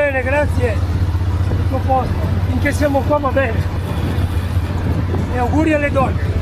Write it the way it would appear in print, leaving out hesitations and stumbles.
bene, grazie. Tutto a posto. Finché siamo qua va bene. E auguri alle donne.